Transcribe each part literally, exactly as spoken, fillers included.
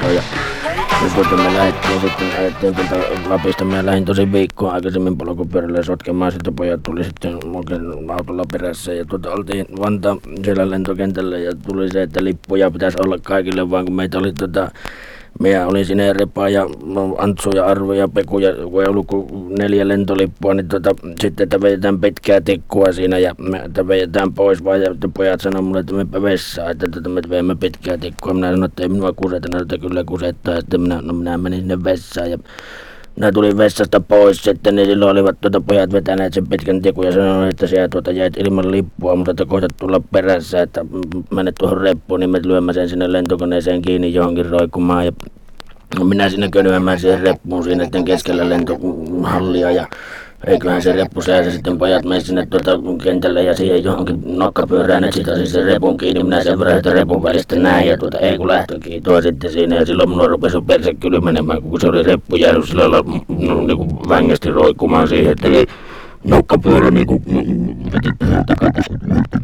lentoon ja ja tuota me lähdettiin sitten, lähdettiin tuolta Lapista, minä lähdin tosi viikkoa aikaisemmin polkupyörällä sotkemaan, sitten pojat tuli sitten oikein autolla perässä ja tuota oltiin Vantaan siellä lentokentällä ja tuli se, että lippuja pitäisi olla kaikille, vaan kun meitä oli tota, minä olin sinne Repa ja Antsu ja Arvo ja Peku ja kun ei ollut kuin neljä lentolippua, niin tota, sitten että vedetään pitkää tikkua siinä ja me että vedetään pois vaan ja pojat sanoi mulle, että mepä vessaan, että tota, me veemme pitkää tikkua. Minä sanoin, että ei minua kusetana, että kyllä kusettaa ja sitten minä, no, minä menin sinne vessaan ja minä tulin vessasta pois sitten, niin silloin olivat tuota pojat vetäneet sen pitkän tikun ja sanoivat, että sinä tuota jäit ilman lippua, mutta että koetat tulla perässä, että menet tuohon reppuun, niin me lyömme sen sinne lentokoneeseen kiinni johonkin roikkumaan ja no minä sinne könymään siihen reppuun siinä sitten keskellä lentohallia ja eiköhän se reppu säässä sitten pojat meni sinne tuota kentälle ja siihen johonkin nokkapyörään etsitasin sen repun kiinni. Minä sen verran että repun välistä näin ja tuota ei kun lähtökiitoa sitten siinä ja silloin minua rupesi perse kylmenemään kun se oli reppu jäänyt sillä lailla no, niin kuin vängästi roikkumaan siihen, että ei nokkapyörä niin kuin veti tähän takataskuun.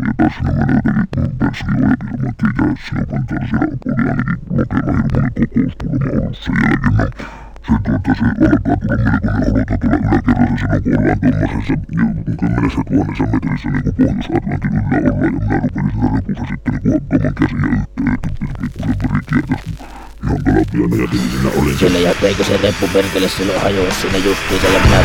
Se tuota se alkaa tulla melkoinen aloita tulla yläkerrassa, siinä kun ollaan tuommoisessa kymmenessä tuhannessa metrissä niinku Pohjois-Atlantin yllä ollaan ja minä rupesin siinä repussa sitten niinku ottamaan käsiä yhteen, että pikkusen veri kiertäisi ihan kalapiana ja sitten siinä olin. Siellä ja eikö se reppu perkele silloin hajoa siinä justiinsa ja minä